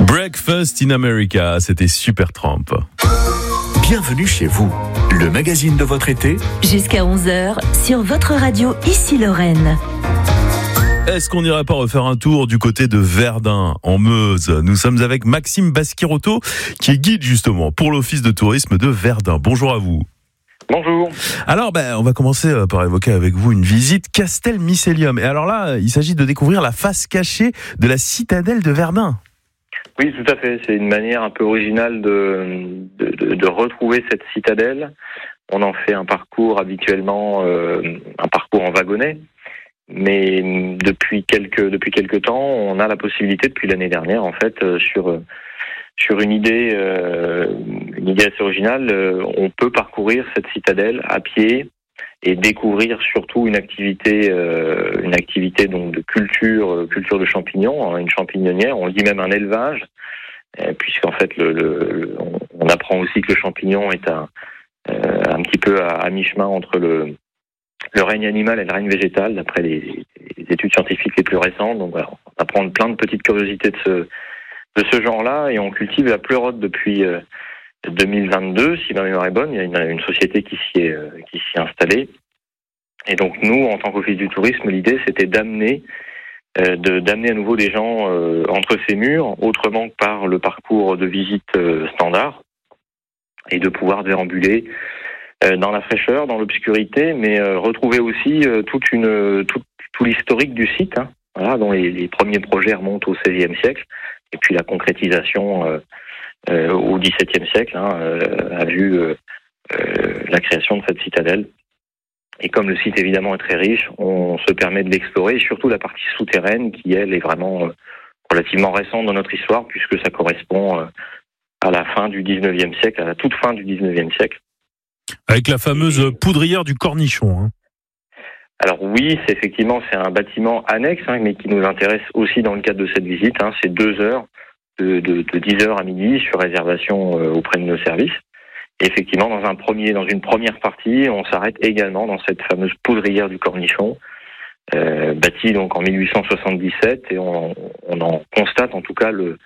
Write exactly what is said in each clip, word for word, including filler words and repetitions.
Breakfast in America, c'était Supertramp. Bienvenue chez vous, le magazine de votre été. Jusqu'à onze heures, sur votre radio, ici Lorraine. Est-ce qu'on n'irait pas refaire un tour du côté de Verdun, en Meuse ? Nous sommes avec Maxime Baschirotto, qui est guide justement pour l'Office de tourisme de Verdun. Bonjour à vous. Bonjour. Alors, ben, on va commencer par évoquer avec vous une visite Castel Mycélium. Et alors là, il s'agit de découvrir la face cachée de la citadelle de Verdun. Oui, tout à fait. C'est une manière un peu originale de, de, de, de retrouver cette citadelle. On en fait un parcours habituellement, euh, un parcours en wagonnet. Mais depuis quelques depuis quelques temps, on a la possibilité depuis l'année dernière, en fait, euh, sur sur une idée euh, une idée assez originale, euh, on peut parcourir cette citadelle à pied et découvrir surtout une activité euh, une activité donc de culture culture de champignons, hein, une champignonnière. On dit même un élevage, euh, puisqu'en fait le, le, le on apprend aussi que le champignon est un euh, un petit peu à, à mi-chemin entre le le règne animal et le règne végétal, d'après les, les études scientifiques les plus récentes. Donc voilà, on apprend plein de petites curiosités de ce, de ce genre-là, et on cultive la pleurote depuis euh, deux mille vingt-deux, si ma mémoire est bonne. Il y a une, une société qui s'y est, euh, qui s'y est installée. Et donc nous, en tant qu'Office du tourisme, l'idée c'était d'amener, euh, de, d'amener à nouveau des gens euh, entre ces murs, autrement que par le parcours de visite euh, standard, et de pouvoir déambuler dans la fraîcheur, dans l'obscurité, mais euh, retrouver aussi euh, toute une tout, tout l'historique du site, hein, voilà, dont les, les premiers projets remontent au seizième siècle, et puis la concrétisation euh, euh, au dix-septième siècle hein, euh, a vu euh, euh, la création de cette citadelle. Et comme le site évidemment est très riche, on se permet de l'explorer, et surtout la partie souterraine qui, elle, est vraiment euh, relativement récente dans notre histoire, puisque ça correspond euh, à la fin du dix-neuvième siècle, à la toute fin du dix-neuvième siècle. Avec la fameuse poudrière du Cornichon. Hein. Alors oui, c'est effectivement c'est un bâtiment annexe, hein, mais qui nous intéresse aussi dans le cadre de cette visite. Hein. C'est deux heures, de, de, de dix heures à midi, sur réservation euh, auprès de nos services. Et effectivement, dans un premier, dans une première partie, on s'arrête également dans cette fameuse poudrière du Cornichon, euh, bâtie donc en mille huit cent soixante-dix-sept, et on, on en constate en tout cas le,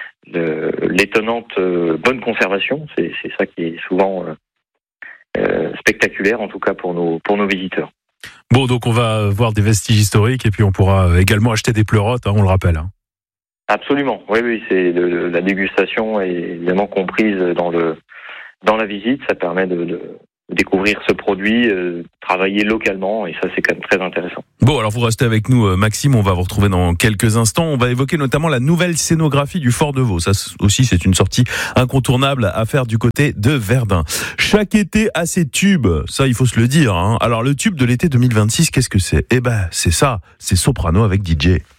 le l'étonnante euh, bonne conservation. C'est, c'est ça qui est souvent euh, Euh, spectaculaire, en tout cas pour nos pour nos visiteurs. Bon, donc on va voir des vestiges historiques, et puis on pourra également acheter des pleurotes, hein, on le rappelle. Hein. Absolument, oui, oui, c'est le, la dégustation est évidemment comprise dans le dans la visite. Ça permet de, de découvrir ce produit, euh, travailler localement, et ça c'est quand même très intéressant. Bon, alors vous restez avec nous, Maxime, on va vous retrouver dans quelques instants. On va évoquer notamment la nouvelle scénographie du Fort de Vaux. Ça aussi, c'est une sortie incontournable à faire du côté de Verdun. Chaque été a ses tubes, ça il faut se le dire. Hein. Alors le tube de l'été deux mille vingt-six, qu'est-ce que c'est ? Eh ben, c'est ça, c'est Soprano avec D J.